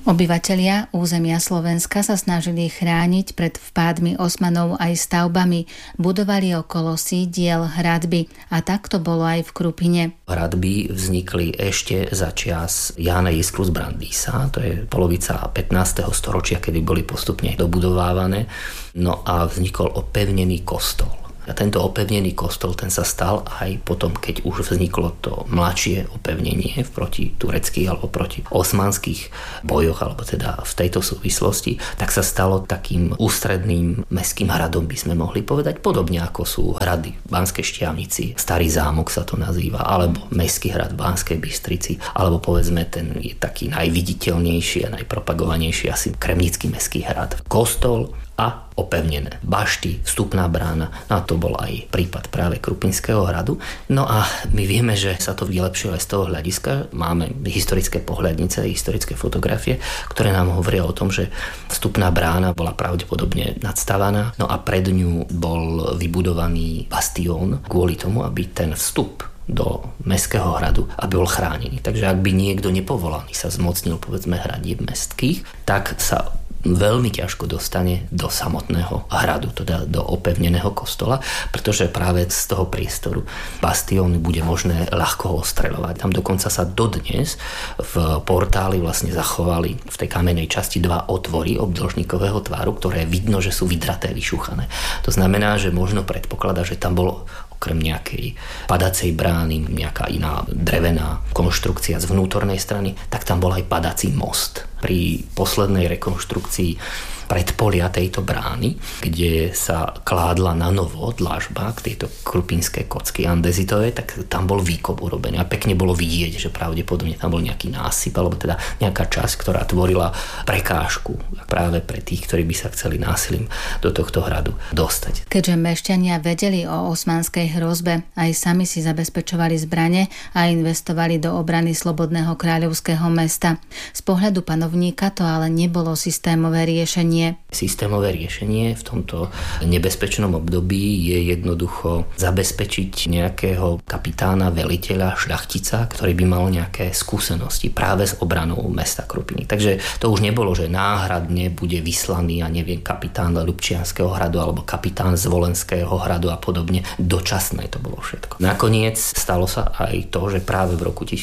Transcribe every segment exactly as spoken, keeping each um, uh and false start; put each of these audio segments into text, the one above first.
Obyvatelia územia Slovenska sa snažili chrániť pred vpádmi Osmanov aj stavbami, budovali okolo sídiel hradby a tak to bolo aj v Krupine. Hradby vznikli ešte za čias Jána Jiskru z Brandýsa, to je polovica pätnásteho storočia, kedy boli postupne dobudovávané, no a vznikol opevnený kostol. A tento opevnený kostol, ten sa stal aj potom, keď už vzniklo to mladšie opevnenie v proti tureckých alebo proti osmanských bojoch, alebo teda v tejto súvislosti, tak sa stalo takým ústredným mestským hradom, by sme mohli povedať, podobne ako sú hrady v Banskej Štiavnici, Starý zámok sa to nazýva, alebo mestský hrad v Banskej Bystrici, alebo povedzme ten je taký najviditeľnejší a najpropagovanejší asi Kremnický mestský hrad. Kostol a opevnené bašty, vstupná brána. No a to bol aj prípad práve Krupinského hradu. No a my vieme, že sa to vylepšilo aj z toho hľadiska. Máme historické pohľadnice, historické fotografie, ktoré nám hovoria o tom, že vstupná brána bola pravdepodobne nadstavaná, no a pred ňu bol vybudovaný bastión kvôli tomu, aby ten vstup do mestského hradu, aby bol chránený. Takže ak by niekto nepovolaný sa zmocnil, povedzme, hradieb mestských, tak sa veľmi ťažko dostane do samotného hradu, teda do opevneného kostola, pretože práve z toho priestoru bastiónu bude možné ľahko ostreľovať. Tam dokonca sa dodnes v portáli vlastne zachovali v tej kamennej časti dva otvory obdĺžnikového tvaru, ktoré vidno, že sú vydraté, vyšúchané. To znamená, že možno predpokladá, že tam bolo okrem nejakej padacej brány, nejaká iná drevená konštrukcia z vnútornej strany, tak tam bol aj padací most. Pri poslednej rekonštrukcii predpolia tejto brány, kde sa kládla na novo dlažba k tejto krupinskej kocky andezitovej, tak tam bol výkop urobený a pekne bolo vidieť, že pravdepodobne tam bol nejaký násyp, alebo teda nejaká časť, ktorá tvorila prekážku práve pre tých, ktorí by sa chceli násilím do tohto hradu dostať. Keďže mešťania vedeli o osmanskej hrozbe, aj sami si zabezpečovali zbrane a investovali do obrany slobodného kráľovského mesta. Z pohľadu panovníka to ale nebolo systémové riešenie. Systémové riešenie v tomto nebezpečnom období je jednoducho zabezpečiť nejakého kapitána, veliteľa, šľachtica, ktorý by mal nejaké skúsenosti práve s obranou mesta Krupiny. Takže to už nebolo, že náhradne bude vyslaný, ja neviem, kapitán Ľubčianskeho hradu alebo kapitán z Volenského hradu a podobne. Dočasné to bolo všetko. Nakoniec stalo sa aj to, že práve v roku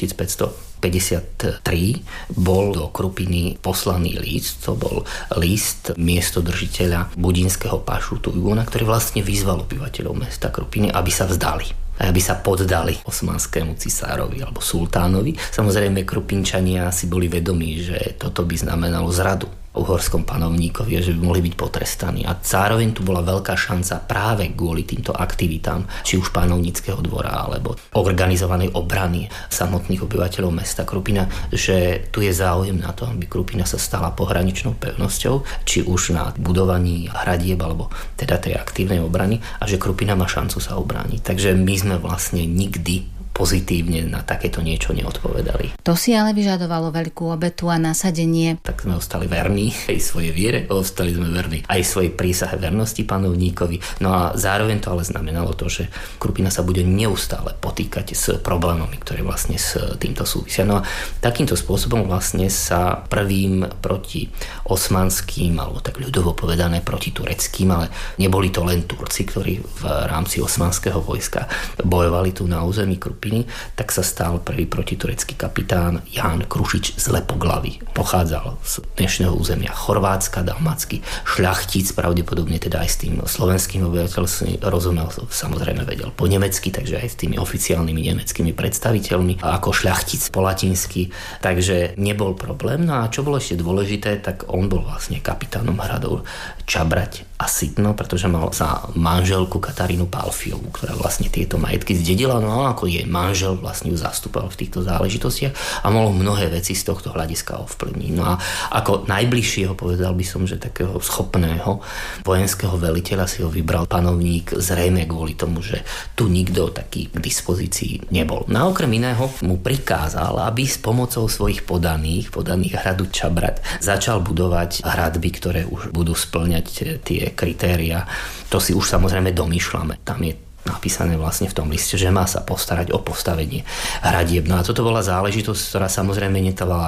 tisícpäťstopäťdesiattri bol do Krupiny poslaný list. To bol list miestodržiteľa budínskeho pašu Tujguna, ktorý vlastne vyzval obyvateľov mesta Krupiny, aby sa vzdali, aby sa poddali osmanskému cisárovi alebo sultánovi. Samozrejme, Krupinčania si boli vedomí, že toto by znamenalo zradu uhorskom panovníkovi, že by mohli byť potrestaní. A zároveň tu bola veľká šanca práve kvôli týmto aktivitám, či už panovníckeho dvora, alebo organizovanej obrany samotných obyvateľov mesta Krupina, že tu je záujem na to, aby Krupina sa stala pohraničnou pevnosťou, či už na budovaní hradieb, alebo teda tej aktívnej obrany, a že Krupina má šancu sa obrániť. Takže my sme vlastne nikdy pozitívne na takéto niečo neodpovedali. To si ale vyžadovalo veľkú obetu a nasadenie. Tak sme ostali verní aj svojej viere, ostali sme verní aj svojej prísahe vernosti panovníkovi. No a zároveň to ale znamenalo to, že Krupina sa bude neustále potýkať s problémami, ktoré vlastne s týmto súvisia. No a takýmto spôsobom vlastne sa prvým proti osmanským, alebo tak ľudovo povedané proti tureckým, ale neboli to len Turci, ktorí v rámci osmanského vojska bojovali tu na území Krupiny, tak sa stal prvý protiturecký kapitán Ján Krušič z Lepoglavy. Pochádzal z dnešného územia Chorvátska, dalmacký šľachtic, pravdepodobne teda aj s tým slovenským obyvateľstvom rozumel, samozrejme vedel po nemecky, takže aj s tými oficiálnymi nemeckými predstaviteľmi, ako šľachtic po latinsky, takže nebol problém. No a čo bolo ešte dôležité, tak on bol vlastne kapitánom hradov Čabrať a Sitno, pretože mal za manželku Katarínu Pálfiovú, ktorá vlastne tieto majetky zdedila, no a ako jej manžel vlastne ju zastupoval v týchto záležitostiach a mohol mnohé veci z tohto hľadiska ovplyvniť. No a ako najbližšieho, povedal by som, že takého schopného vojenského veliteľa si ho vybral panovník zrejme kvôli tomu, že tu nikto taký k dispozícii nebol. No a okrem iného mu prikázal, aby s pomocou svojich podaných, podaných hradu Čabrať začal budovať hradby, ktoré už budú spĺňať tie kritéria. To si už samozrejme domýšľame. Tam je napísané vlastne v tom liste, že má sa postarať o postavenie hradieb. No a toto bola záležitosť, ktorá samozrejme netrvala rok.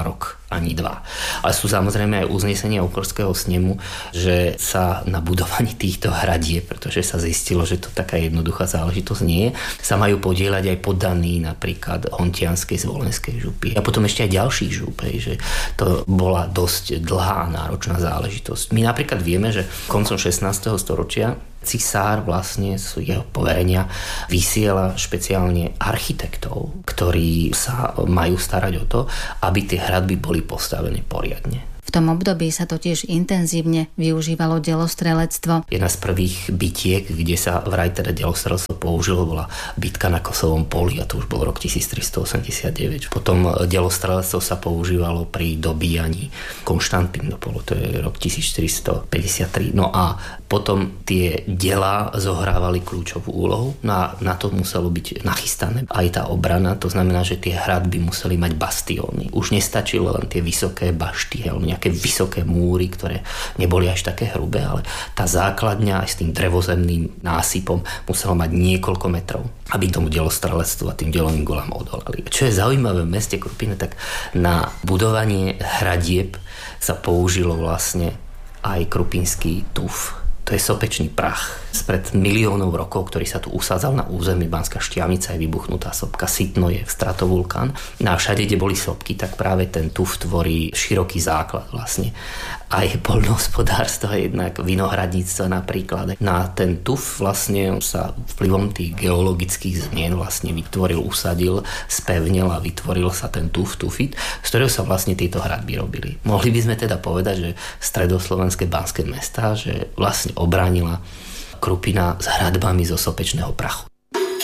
ani dva. Ale sú samozrejme aj uznesenia Uhorského snemu, že sa na budovaní týchto hradie, pretože sa zistilo, že to taká jednoduchá záležitosť nie je, sa majú podieľať aj poddaní napríklad hontianskej zvolenskej župy. A potom ešte aj ďalších žup, že to bola dosť dlhá a náročná záležitosť. My napríklad vieme, že koncom šestnásteho storočia cisár vlastne z jeho poverenia vysiela špeciálne architektov, ktorí sa majú starať o to, aby tie hradby boli postavené poriadne. V tom období sa totiž intenzívne využívalo delostrelectvo. Jedna z prvých bitiek, kde sa vraj teda delostrelectvo použilo, bola bitka na Kosovom poli a to už bol rok tisíctristoosemdesiatdeväť. Potom delostrelectvo sa používalo pri dobíjaní Konštantínopolu, to je rok tisícštyristopäťdesiattri. No a potom tie delá zohrávali kľúčovú úlohu. No a na to muselo byť nachystané aj tá obrana, to znamená, že tie hradby museli mať bastióny. Už nestačilo len tie vysoké bašty, nejaké vysoké múry, ktoré neboli až také hrubé, ale tá základňa aj s tým drevozemným násypom musela mať niekoľko metrov, aby tomu delostrelectvu a tým delovým golám odolali. Čo je zaujímavé v meste Krupine, tak na budovanie hradieb sa použilo vlastne aj krupinský tuf. To je sopečný prach spred miliónov rokov, ktorý sa tu usádzal na území. Banská Štiavnica je vybuchnutá sopka, Sitno je stratovulkán. No a všade, kde boli sopky, tak práve ten tuf tvorí široký základ vlastne. Aj poľnohospodárstvo, jednak vinohradníctvo napríklad. Na ten tuf vlastne sa vplyvom tých geologických zmien vlastne vytvoril, usadil, spevnil a vytvoril sa ten tuf, tufit, z ktorého sa vlastne tieto hradby robili. Mohli by sme teda povedať, že stredoslovenské banské mestá, že vlastne obránila Krupina s hradbami zo sopečného prachu.